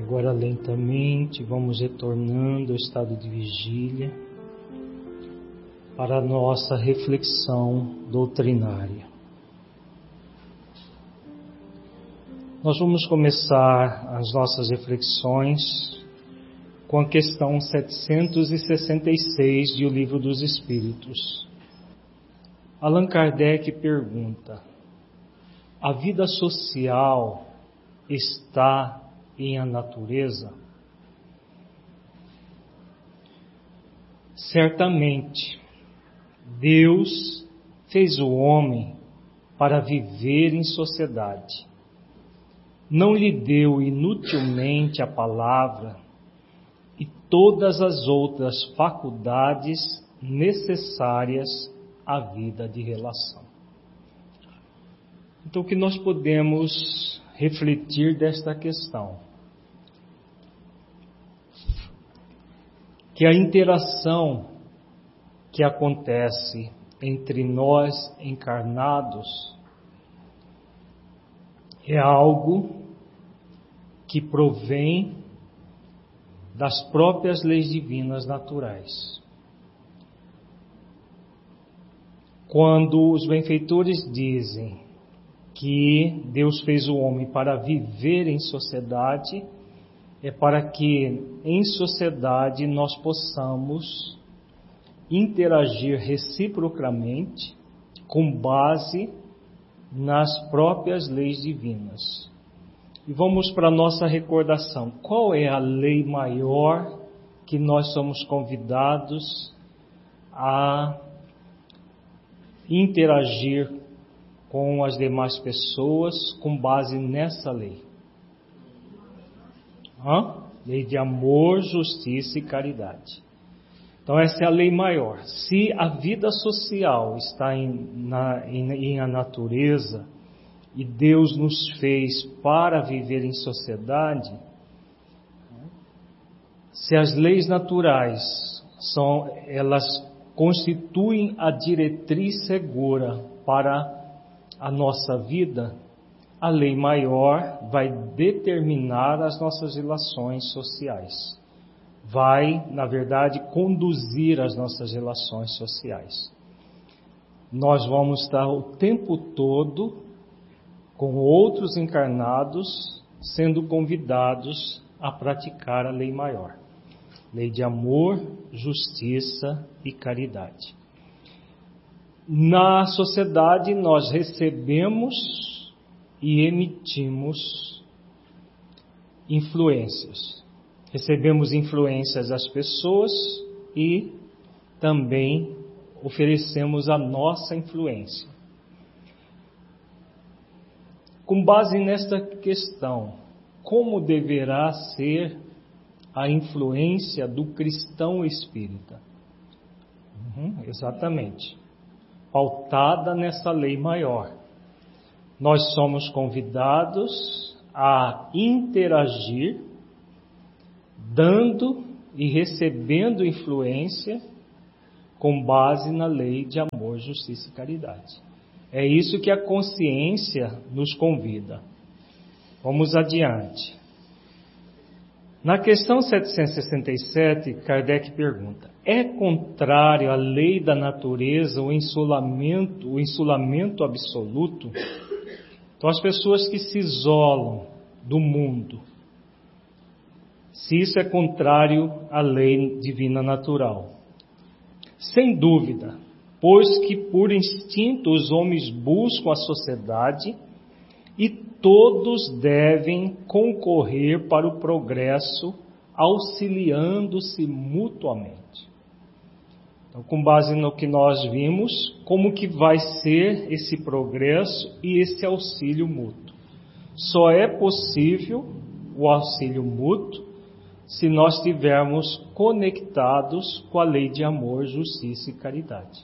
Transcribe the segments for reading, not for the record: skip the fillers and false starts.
Agora lentamente vamos retornando ao estado de vigília para a nossa reflexão doutrinária. Nós vamos começar as nossas reflexões com a questão 766 de O Livro dos Espíritos. Allan Kardec pergunta: a vida social está em a natureza? Certamente, Deus fez o homem para viver em sociedade. Não lhe deu inutilmente a palavra e todas as outras faculdades necessárias à vida de relação. Então, o que nós podemos refletir desta questão? Que a interação que acontece entre nós encarnados é algo que provém das próprias leis divinas naturais. Quando os benfeitores dizem que Deus fez o homem para viver em sociedade, é para que em sociedade nós possamos interagir reciprocamente com base nas próprias leis divinas. E vamos para a nossa recordação. Qual é a lei maior que nós somos convidados a interagir com as demais pessoas com base nessa lei? Lei de amor, justiça e caridade. Então essa é a lei maior. Se a vida social está em a natureza e Deus nos fez para viver em sociedade, se as leis naturais elas constituem a diretriz segura para a nossa vida, a lei maior vai determinar as nossas relações sociais. Vai, na verdade, conduzir as nossas relações sociais. Nós vamos estar o tempo todo com outros encarnados sendo convidados a praticar a lei maior. Lei de amor, justiça e caridade. Na sociedade nós recebemos e emitimos influências. Recebemos influências das pessoas e também oferecemos a nossa influência. Com base nesta questão, como deverá ser a influência do cristão espírita? Exatamente. Pautada nessa lei maior. Nós somos convidados a interagir, dando e recebendo influência com base na lei de amor, justiça e caridade. É isso que a consciência nos convida. Vamos adiante. Na questão 767, Kardec pergunta: é contrário à lei da natureza o isolamento absoluto? Então, as pessoas que se isolam do mundo, se isso é contrário à lei divina natural. Sem dúvida, pois que por instinto os homens buscam a sociedade e todos devem concorrer para o progresso, auxiliando-se mutuamente. Então, com base no que nós vimos, como que vai ser esse progresso e esse auxílio mútuo? Só é possível o auxílio mútuo se nós estivermos conectados com a lei de amor, justiça e caridade.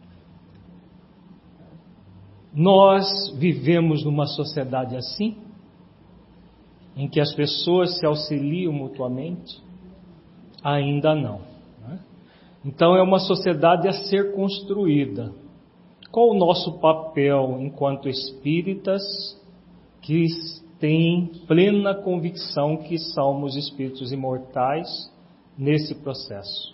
Nós vivemos numa sociedade assim, em que as pessoas se auxiliam mutuamente? Ainda não. Então é uma sociedade a ser construída. Qual o nosso papel enquanto espíritas que têm plena convicção que somos espíritos imortais nesse processo.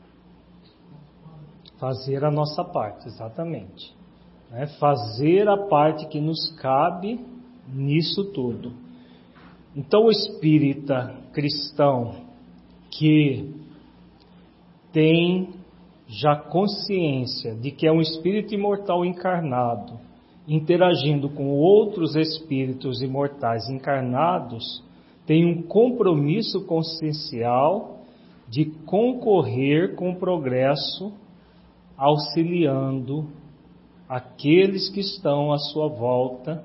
Fazer a nossa parte, exatamente. Fazer a parte que nos cabe nisso tudo. Então, o espírita cristão que tem já consciência de que é um espírito imortal encarnado, interagindo com outros espíritos imortais encarnados, tem um compromisso consciencial de concorrer com o progresso, auxiliando aqueles que estão à sua volta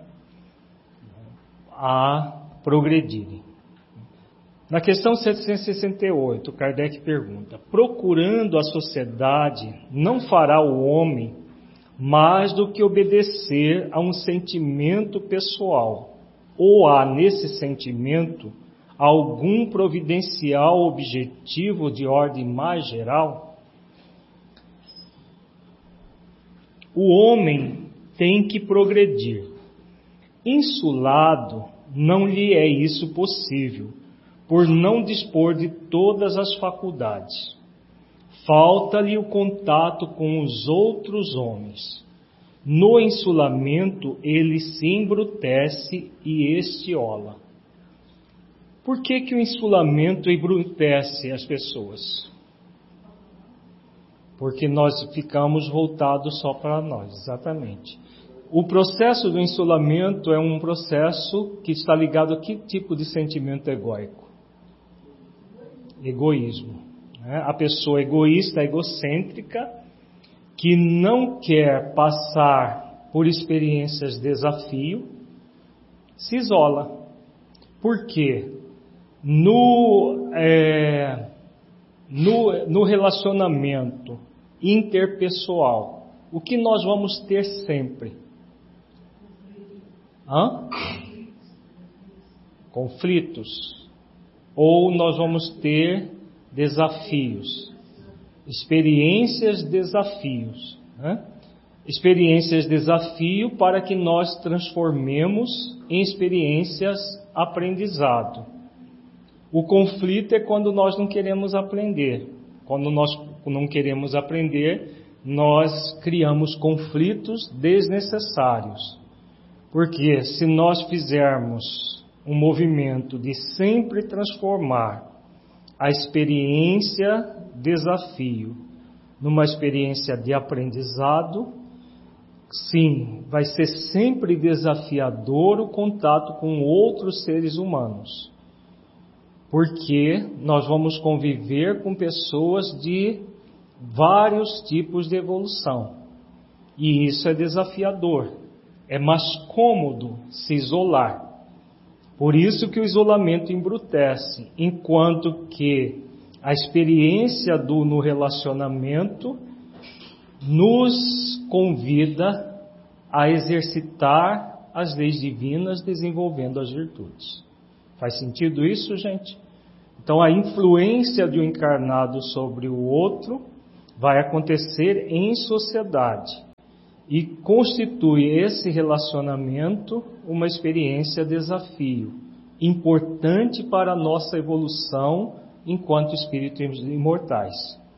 a progredirem. Na questão 768, Kardec pergunta: procurando a sociedade, não fará o homem mais do que obedecer a um sentimento pessoal, ou há nesse sentimento algum providencial objetivo de ordem mais geral? O homem tem que progredir. Insulado, não lhe é isso possível, por não dispor de todas as faculdades. Falta-lhe o contato com os outros homens. No insulamento, ele se embrutece e estiola. Por que o insulamento embrutece as pessoas? Porque nós ficamos voltados só para nós, exatamente. O processo do insulamento é um processo que está ligado a que tipo de sentimento egóico? Egoísmo. A pessoa egoísta, egocêntrica, que não quer passar por experiências de desafio, se isola. Por quê? No relacionamento interpessoal, o que nós vamos ter sempre? Conflitos. Ou nós vamos ter desafios, experiências, desafios. Experiências, desafio para que nós transformemos em experiências, aprendizado. O conflito é quando nós não queremos aprender. Quando nós não queremos aprender, nós criamos conflitos desnecessários. Porque se nós fizermos um movimento de sempre transformar a experiência desafio numa experiência de aprendizado, sim, vai ser sempre desafiador o contato com outros seres humanos. Porque nós vamos conviver com pessoas de vários tipos de evolução. E isso é desafiador. É mais cômodo se isolar. Por isso que o isolamento embrutece, enquanto que a experiência no relacionamento nos convida a exercitar as leis divinas, desenvolvendo as virtudes. Faz sentido isso, gente? Então, a influência de um encarnado sobre o outro vai acontecer em sociedade e constitui esse relacionamento uma experiência desafio, importante para a nossa evolução enquanto espíritos imortais.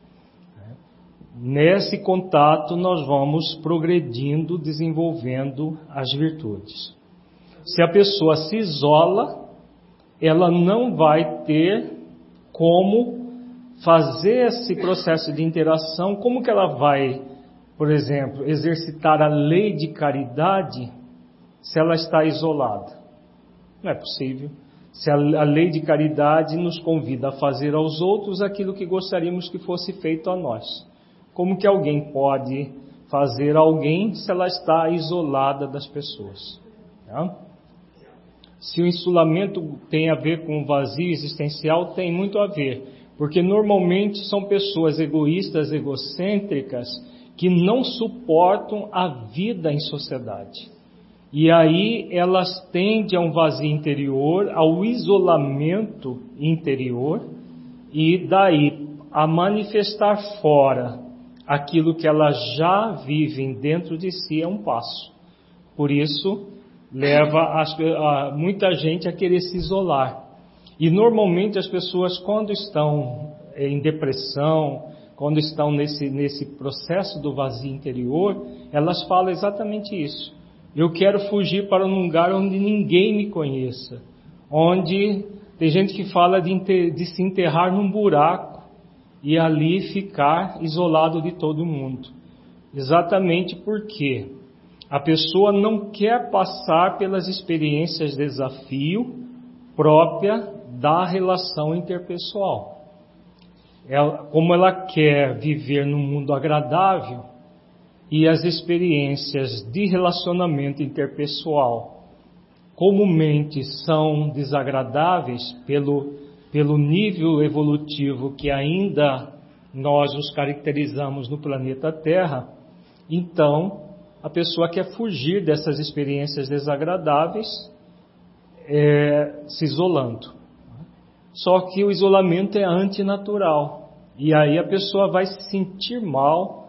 Nesse contato nós vamos progredindo, desenvolvendo as virtudes. Se a pessoa se isola, ela não vai ter como fazer esse processo de interação. Como que ela vai, por exemplo, exercitar a lei de caridade se ela está isolada? Não é possível. Se a lei de caridade nos convida a fazer aos outros aquilo que gostaríamos que fosse feito a nós. Como que alguém pode fazer a alguém se ela está isolada das pessoas? Tá? Se o insulamento tem a ver com o vazio existencial, tem muito a ver. Porque normalmente são pessoas egoístas, egocêntricas, que não suportam a vida em sociedade. E aí elas tendem a um vazio interior, ao isolamento interior, e daí a manifestar fora aquilo que elas já vivem dentro de si é um passo. Por isso, leva muita gente a querer se isolar. E normalmente as pessoas, quando estão em depressão, quando estão nesse processo do vazio interior, elas falam exatamente isso. Eu quero fugir para um lugar onde ninguém me conheça, onde tem gente que fala de se enterrar num buraco e ali ficar isolado de todo mundo. Exatamente porque a pessoa não quer passar pelas experiências de desafio própria da relação interpessoal. Como ela quer viver num mundo agradável e as experiências de relacionamento interpessoal comumente são desagradáveis pelo nível evolutivo que ainda nós os caracterizamos no planeta Terra, então a pessoa quer fugir dessas experiências desagradáveis se isolando. Só que o isolamento é antinatural. E aí a pessoa vai se sentir mal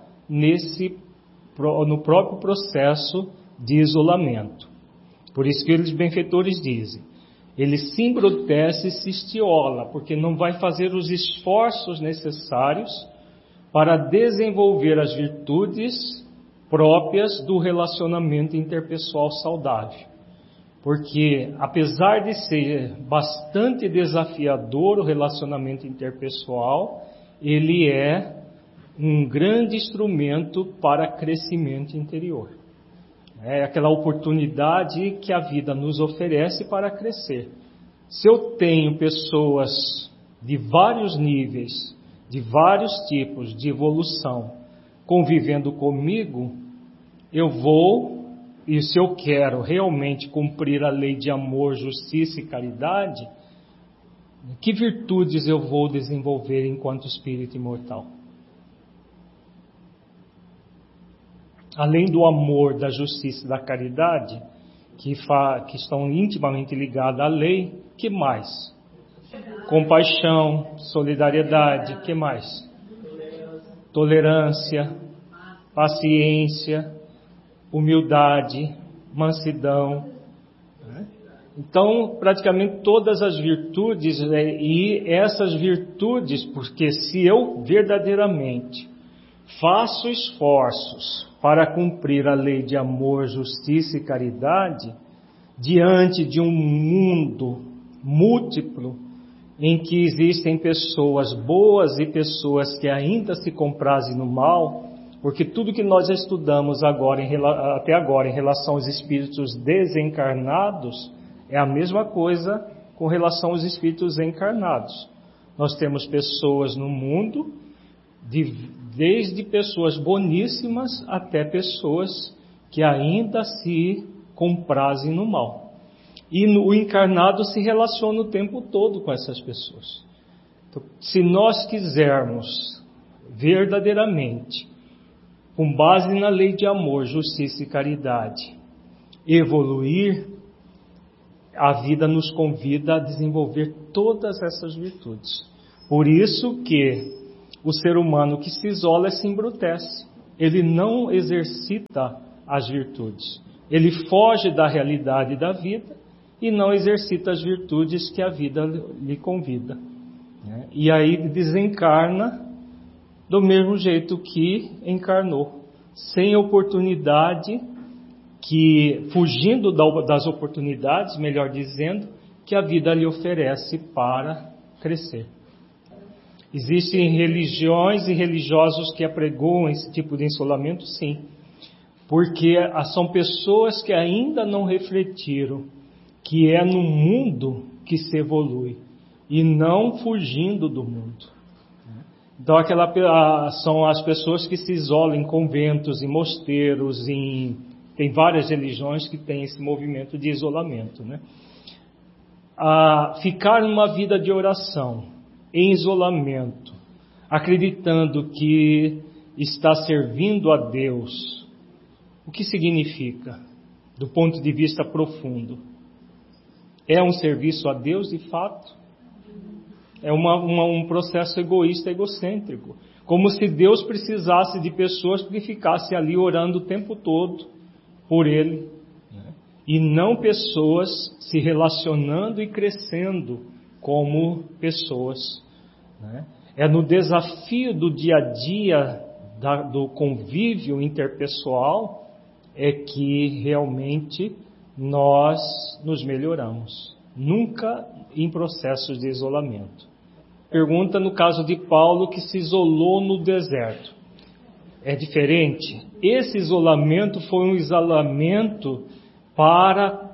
no próprio processo de isolamento. Por isso que os benfeitores dizem, ele se embrutece e se estiola, porque não vai fazer os esforços necessários para desenvolver as virtudes próprias do relacionamento interpessoal saudável. Porque, apesar de ser bastante desafiador o relacionamento interpessoal, ele é um grande instrumento para crescimento interior. É aquela oportunidade que a vida nos oferece para crescer. Se eu tenho pessoas de vários níveis, de vários tipos de evolução, convivendo comigo, e se eu quero realmente cumprir a lei de amor, justiça e caridade, que virtudes eu vou desenvolver enquanto espírito imortal? Além do amor, da justiça e da caridade, que estão intimamente ligadas à lei, que mais? Compaixão, solidariedade, que mais? Tolerância, paciência, humildade, mansidão. Então, praticamente todas as virtudes, e essas virtudes, porque se eu verdadeiramente faço esforços para cumprir a lei de amor, justiça e caridade, diante de um mundo múltiplo, em que existem pessoas boas e pessoas que ainda se comprazem no mal, porque tudo que nós estudamos até agora em relação aos espíritos desencarnados é a mesma coisa com relação aos espíritos encarnados. Nós temos pessoas no mundo, desde pessoas boníssimas até pessoas que ainda se comprazem no mal. E o encarnado se relaciona o tempo todo com essas pessoas. Então, se nós quisermos verdadeiramente, com base na lei de amor, justiça e caridade, evoluir, a vida nos convida a desenvolver todas essas virtudes. Por isso que o ser humano que se isola se embrutece. Ele não exercita as virtudes. Ele foge da realidade da vida e não exercita as virtudes que a vida lhe convida. E aí desencarna do mesmo jeito que encarnou, sem oportunidade, fugindo das oportunidades, melhor dizendo, que a vida lhe oferece para crescer. Existem religiões e religiosos que apregoam esse tipo de isolamento, sim, porque são pessoas que ainda não refletiram que é no mundo que se evolui e não fugindo do mundo. Então são as pessoas que se isolam em conventos, em mosteiros, tem várias religiões que têm esse movimento de isolamento, né? Ficar numa vida de oração, em isolamento, acreditando que está servindo a Deus, o que significa, do ponto de vista profundo? É um serviço a Deus de fato? É um processo egoísta, egocêntrico. Como se Deus precisasse de pessoas que ficassem ali orando o tempo todo por Ele. e não pessoas se relacionando e crescendo como pessoas, né? É no desafio do dia a dia, do convívio interpessoal, é que realmente nós nos melhoramos, nunca em processos de isolamento. Pergunta no caso de Paulo, que se isolou no deserto. É diferente. Esse isolamento foi um isolamento para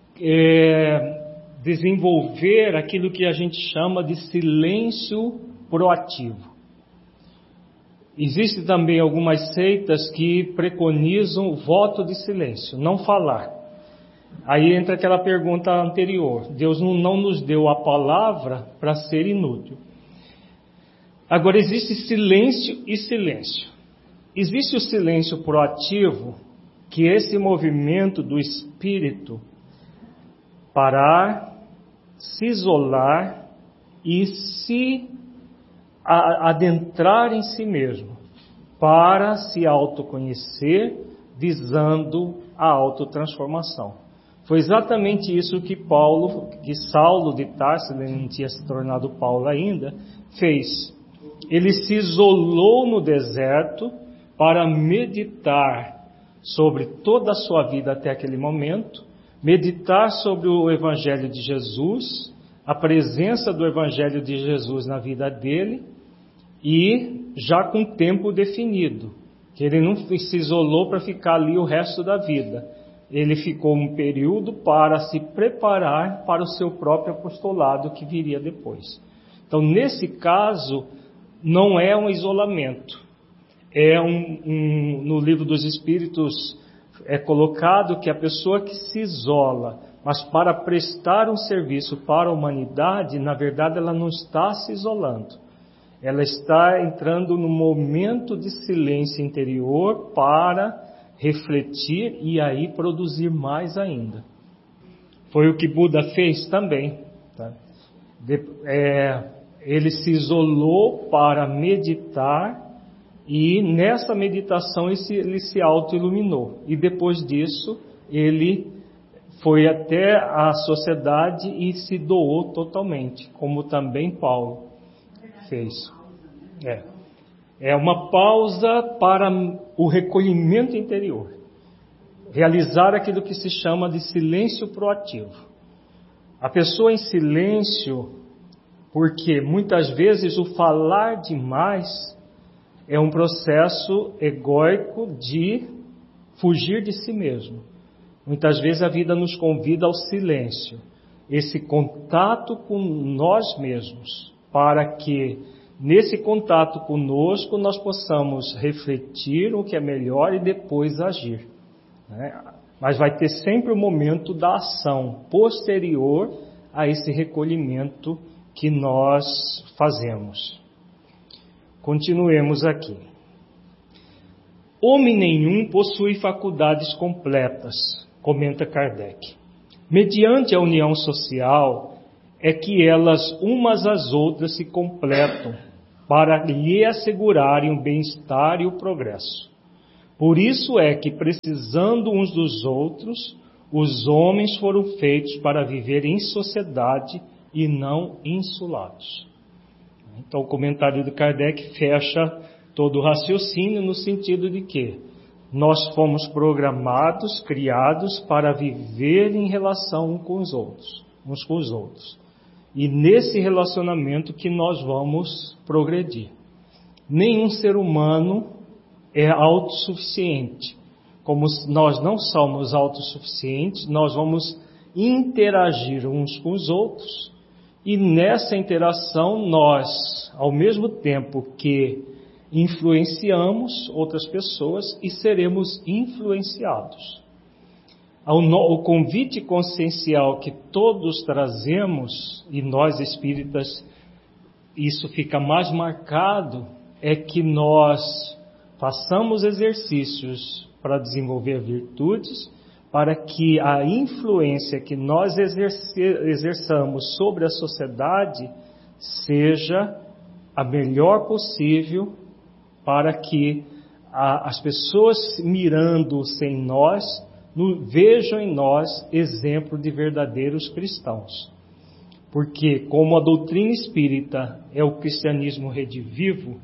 desenvolver aquilo que a gente chama de silêncio proativo. Existem também algumas seitas que preconizam o voto de silêncio, não falar. Aí entra aquela pergunta anterior. Deus não nos deu a palavra para ser inútil. Agora, existe silêncio e silêncio. Existe o silêncio proativo, que é esse movimento do espírito parar, se isolar e se adentrar em si mesmo, para se autoconhecer, visando a autotransformação. Foi exatamente isso que Saulo de Tarso, ele não tinha se tornado Paulo ainda, fez. Ele se isolou no deserto para meditar sobre toda a sua vida até aquele momento, meditar sobre o Evangelho de Jesus, a presença do Evangelho de Jesus na vida dele, e já com tempo definido, que ele não se isolou para ficar ali o resto da vida. Ele ficou um período para se preparar para o seu próprio apostolado que viria depois. Então, nesse caso, não é um isolamento. No Livro dos Espíritos é colocado que a pessoa que se isola, mas para prestar um serviço para a humanidade, na verdade ela não está se isolando. Ela está entrando no momento de silêncio interior para refletir e aí produzir mais ainda. Foi o que Buda fez também. Tá? Ele se isolou para meditar e nessa meditação ele se auto-iluminou. E depois disso ele foi até a sociedade e se doou totalmente, como também Paulo fez. É uma pausa para o recolhimento interior. Realizar aquilo que se chama de silêncio proativo. A pessoa em silêncio, porque muitas vezes o falar demais é um processo egóico de fugir de si mesmo. Muitas vezes a vida nos convida ao silêncio, esse contato com nós mesmos, para que nesse contato conosco nós possamos refletir o que é melhor e depois agir, né? Mas vai ter sempre o momento da ação posterior a esse recolhimento que nós fazemos. Continuemos aqui. Homem nenhum possui faculdades completas, comenta Kardec. Mediante a união social é que elas umas às outras se completam para lhe assegurarem o bem-estar e o progresso. Por isso é que, precisando uns dos outros, os homens foram feitos para viver em sociedade e não insulados. Então o comentário de Kardec fecha todo o raciocínio no sentido de que nós fomos programados, criados para viver em relação uns com os outros. E nesse relacionamento que nós vamos progredir. Nenhum ser humano é autossuficiente. Como nós não somos autossuficientes, nós vamos interagir uns com os outros. E nessa interação nós, ao mesmo tempo que influenciamos outras pessoas e seremos influenciados. O convite consciencial que todos trazemos, e nós espíritas, isso fica mais marcado, é que nós façamos exercícios para desenvolver virtudes, para que a influência que nós exerçamos sobre a sociedade seja a melhor possível, para que as pessoas mirando-se em nós vejam em nós exemplo de verdadeiros cristãos. Porque, como a doutrina espírita é o cristianismo redivivo,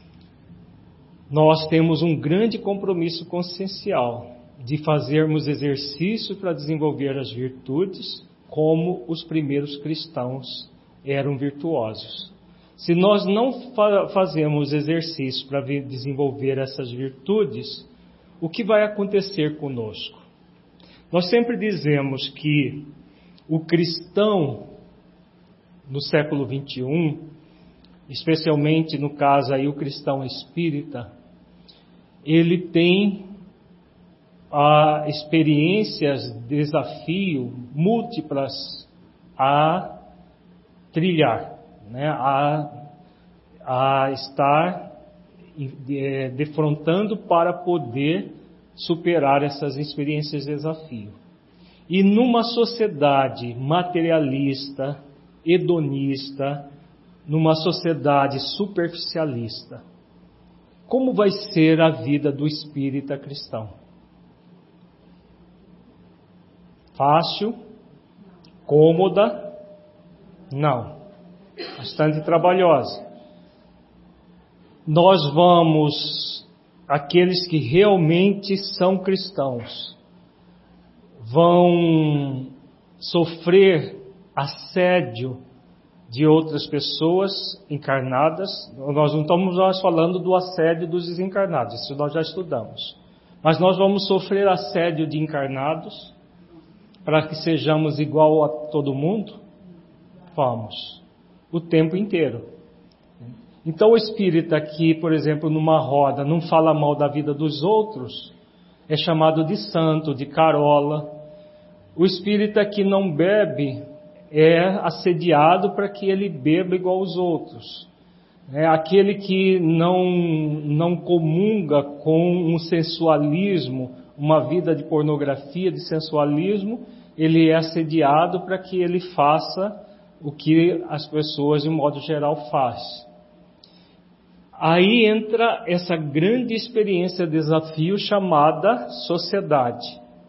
nós temos um grande compromisso consciencial de fazermos exercício para desenvolver as virtudes, como os primeiros cristãos eram virtuosos. Se nós não fazemos exercício para desenvolver essas virtudes, o que vai acontecer conosco? Nós sempre dizemos que o cristão no século XXI, especialmente no caso aí o cristão espírita, ele tem experiências, desafio múltiplas a trilhar, né? a estar defrontando para poder superar essas experiências de desafio. E numa sociedade materialista, hedonista, numa sociedade superficialista, como vai ser a vida do espírita cristão? Fácil? Cômoda? Não. Bastante trabalhosa. Nós aqueles que realmente são cristãos, vão sofrer assédio de outras pessoas encarnadas. Nós não estamos falando do assédio dos desencarnados, isso nós já estudamos. Mas nós vamos sofrer assédio de encarnados para que sejamos igual a todo mundo? Vamos. O tempo inteiro. Então o espírita que, por exemplo, numa roda não fala mal da vida dos outros, é chamado de santo, de carola. O espírita que não bebe é assediado para que ele beba igual aos outros. Aquele que não comunga com um sensualismo, uma vida de pornografia, de sensualismo, ele é assediado para que ele faça o que as pessoas, de modo geral, fazem. Aí entra essa grande experiência, desafio chamada sociedade,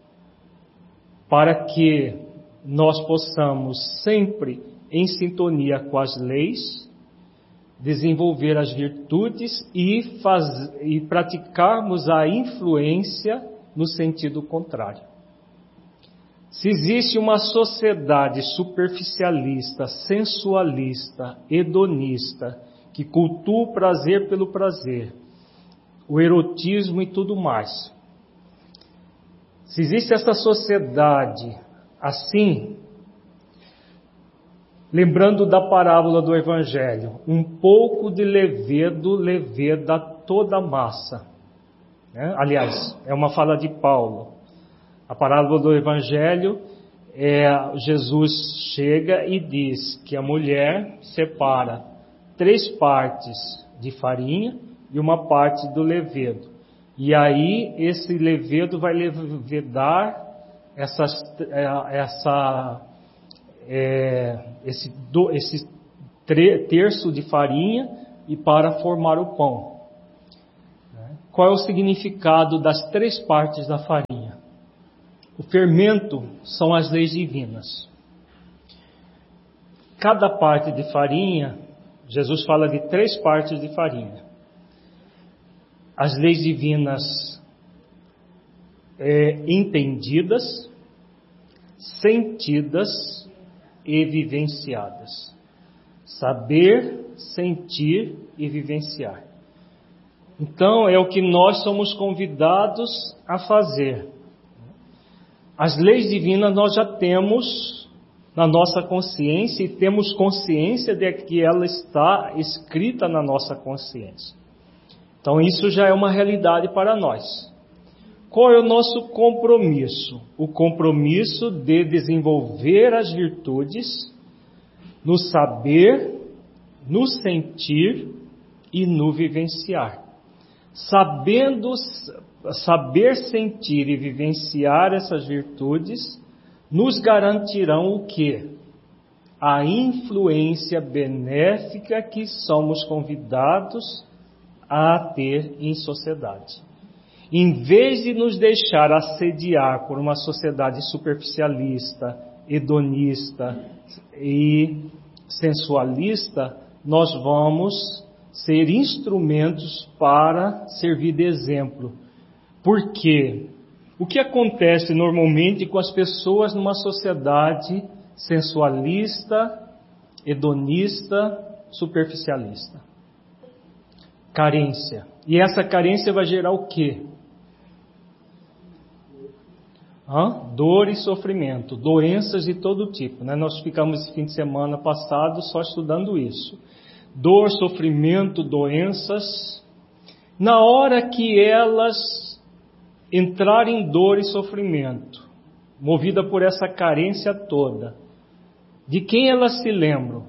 para que nós possamos sempre, em sintonia com as leis, desenvolver as virtudes e praticarmos a influência no sentido contrário. Se existe uma sociedade superficialista, sensualista, hedonista, que cultua o prazer pelo prazer, o erotismo e tudo mais, se existe essa sociedade assim, lembrando da parábola do Evangelho, um pouco de levedo leveda toda a massa. Aliás, é uma fala de Paulo. A parábola do Evangelho, Jesus chega e diz que a mulher separa 3 partes de farinha e uma parte do levedo. E aí esse levedo vai levedar esse terço de farinha e para formar o pão. Qual é o significado das 3 partes da farinha? O fermento são as leis divinas. Cada parte de farinha, Jesus fala de 3 partes de farinha. As leis divinas entendidas, sentidas e vivenciadas. Saber, sentir e vivenciar. Então é o que nós somos convidados a fazer. As leis divinas nós já temos na nossa consciência e temos consciência de que ela está escrita na nossa consciência. Então isso já é uma realidade para nós. Qual é o nosso compromisso? O compromisso de desenvolver as virtudes no saber, no sentir e no vivenciar. Saber sentir e vivenciar essas virtudes nos garantirão o quê? A influência benéfica que somos convidados a ter em sociedade. em vez de nos deixar assediar por uma sociedade superficialista, hedonista e sensualista, nós vamos ser instrumentos para servir de exemplo. Por quê? O que acontece normalmente com as pessoas numa sociedade sensualista, hedonista, superficialista? Carência. E essa carência vai gerar o quê? Dor e sofrimento, doenças de todo tipo, né? Nós ficamos esse fim de semana passado só estudando isso. Dor, sofrimento, doenças. Na hora que elas entrarem em dor e sofrimento, movida por essa carência toda, de quem elas se lembram?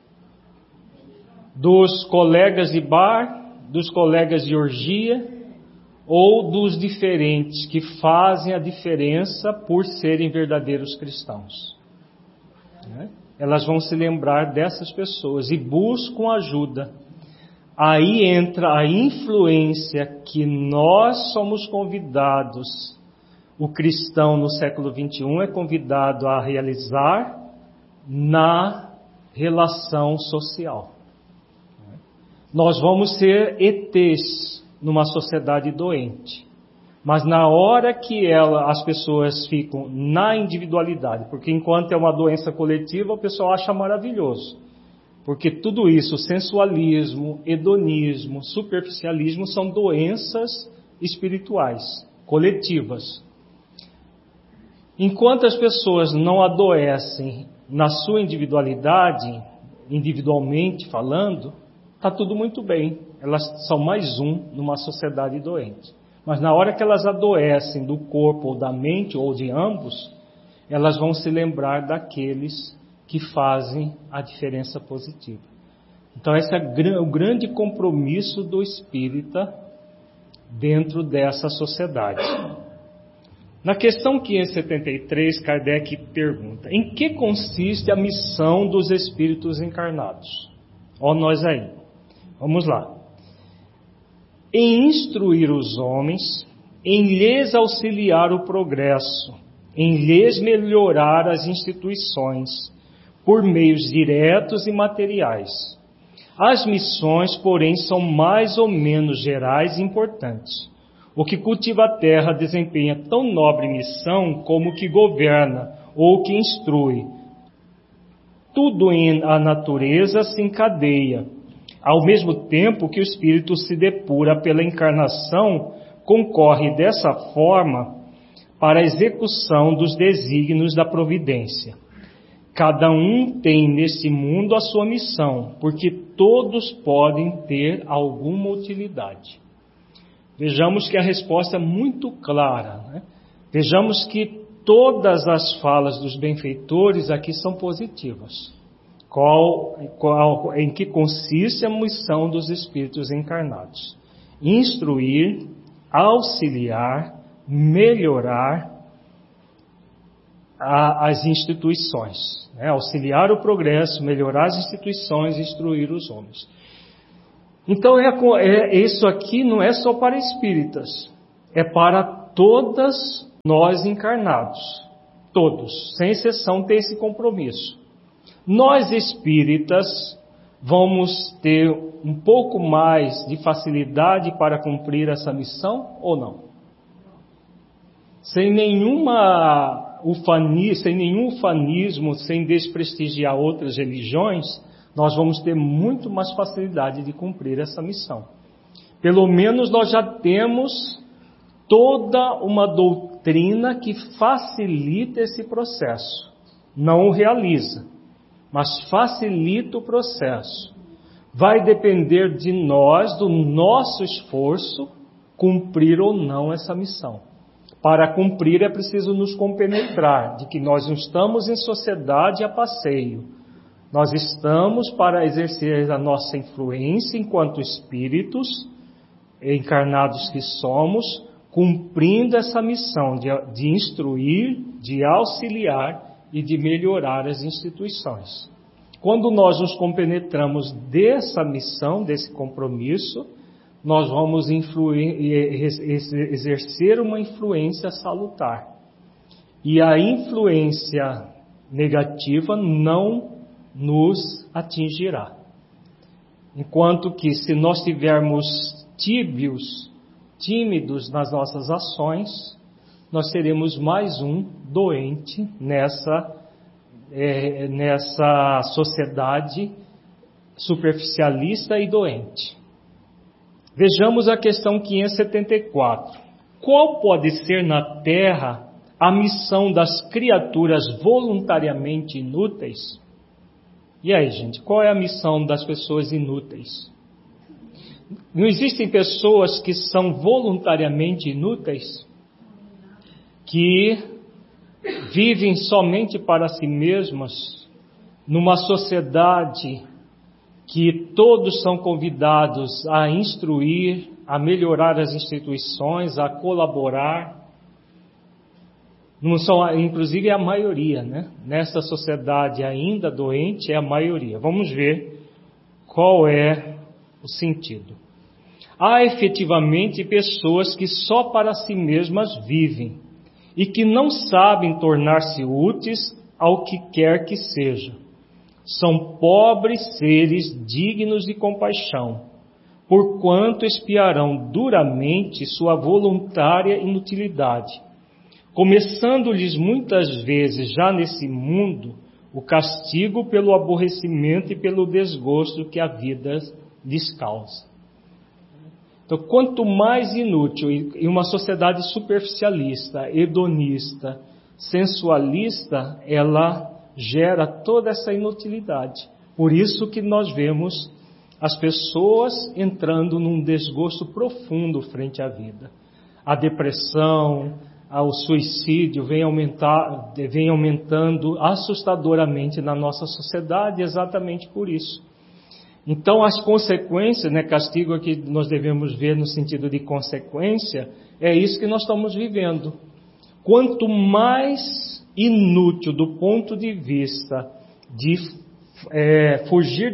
Dos colegas de bar, dos colegas de orgia, ou dos diferentes que fazem a diferença por serem verdadeiros cristãos. Elas vão se lembrar dessas pessoas e buscam ajuda. Aí entra a influência que nós somos convidados, o cristão no século XXI é convidado a realizar na relação social. Nós vamos ser ETs numa sociedade doente. Mas na hora que as pessoas ficam na individualidade, porque enquanto é uma doença coletiva, o pessoal acha maravilhoso. Porque tudo isso, sensualismo, hedonismo, superficialismo, são doenças espirituais, coletivas. Enquanto as pessoas não adoecem na sua individualidade, individualmente falando, está tudo muito bem. Elas são mais um numa sociedade doente. Mas na hora que elas adoecem do corpo ou da mente, ou de ambos, elas vão se lembrar daqueles que fazem a diferença positiva. Então esse é o grande compromisso do espírita dentro dessa sociedade. Na questão 573, Kardec pergunta: em que consiste a missão dos espíritos encarnados? Ó nós aí. Vamos lá. Em instruir os homens, em lhes auxiliar o progresso, em lhes melhorar as instituições, por meios diretos e materiais. As missões, porém, são mais ou menos gerais e importantes. O que cultiva a terra desempenha tão nobre missão como o que governa ou o que instrui. Tudo em a natureza se encadeia. Ao mesmo tempo que o espírito se depura pela encarnação, concorre dessa forma para a execução dos desígnios da providência. Cada um tem nesse mundo a sua missão, porque todos podem ter alguma utilidade. Vejamos que a resposta é muito clara, né? Vejamos que todas as falas dos benfeitores aqui são positivas. Em que consiste a missão dos espíritos encarnados? Instruir, auxiliar, melhorar as instituições, né? Auxiliar o progresso, melhorar as instituições, instruir os homens. Então isso aqui não é só para espíritas, é para todas nós encarnados, todos, sem exceção, tem esse compromisso. Nós espíritas vamos ter um pouco mais de facilidade para cumprir essa missão ou não? Sem nenhum ufanismo, sem desprestigiar outras religiões, nós vamos ter muito mais facilidade de cumprir essa missão. Pelo menos nós já temos toda uma doutrina que facilita esse processo. Não o realiza, mas facilita o processo. Vai depender de nós, do nosso esforço, cumprir ou não essa missão. Para cumprir é preciso nos compenetrar de que nós não estamos em sociedade a passeio. Nós estamos para exercer a nossa influência enquanto espíritos encarnados que somos, cumprindo essa missão de instruir, de auxiliar e de melhorar as instituições. Quando nós nos compenetramos dessa missão, desse compromisso, nós vamos exercer uma influência salutar. E a influência negativa não nos atingirá. Enquanto que se nós estivermos tímidos nas nossas ações, nós seremos mais um doente nessa sociedade superficialista e doente. Vejamos a questão 574. Qual pode ser na Terra a missão das criaturas voluntariamente inúteis? E aí, gente, qual é a missão das pessoas inúteis? Não existem pessoas que são voluntariamente inúteis? Que vivem somente para si mesmas, numa sociedade que todos são convidados a instruir, a melhorar as instituições, a colaborar. Não são, inclusive, a maioria, né? Nessa sociedade ainda doente, é a maioria. Vamos ver qual é o sentido. Há efetivamente pessoas que só para si mesmas vivem e que não sabem tornar-se úteis ao que quer que seja. São pobres seres dignos de compaixão, porquanto expiarão duramente sua voluntária inutilidade, começando-lhes muitas vezes já nesse mundo o castigo pelo aborrecimento e pelo desgosto que a vida lhes causa. Então, quanto mais inútil, e uma sociedade superficialista, hedonista, sensualista, ela gera toda essa inutilidade. Por isso que nós vemos as pessoas entrando num desgosto profundo frente à vida. A depressão, o suicídio vem aumentando assustadoramente na nossa sociedade exatamente por isso. Então, as consequências, castigo aqui nós devemos ver no sentido de consequência, é isso que nós estamos vivendo. Quanto mais inútil do ponto de vista de fugir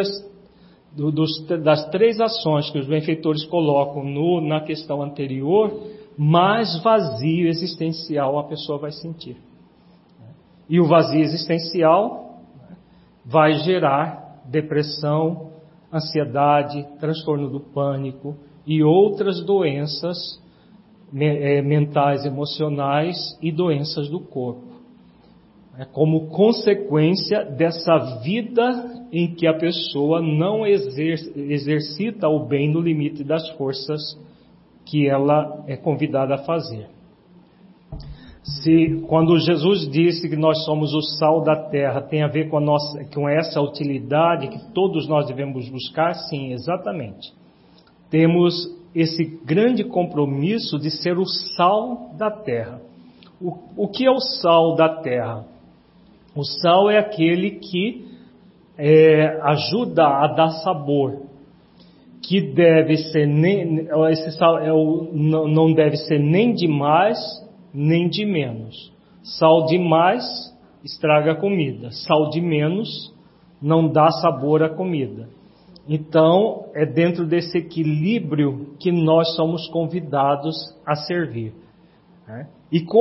das três ações que os benfeitores colocam na questão anterior, mais vazio existencial a pessoa vai sentir. E o vazio existencial vai gerar depressão, ansiedade, transtorno do pânico e outras doenças mentais, emocionais e doenças do corpo. Como consequência dessa vida em que a pessoa não exercita o bem no limite das forças que ela é convidada a fazer. Quando Jesus disse que nós somos o sal da terra, tem a ver com essa utilidade que todos nós devemos buscar? Sim, exatamente. Temos esse grande compromisso de ser o sal da terra. O que é o sal da terra? O sal é aquele que ajuda a dar sabor, que deve ser esse sal não deve ser nem de mais nem de menos. Sal demais estraga a comida, sal de menos não dá sabor à comida. Então, é dentro desse equilíbrio que nós somos convidados a servir. E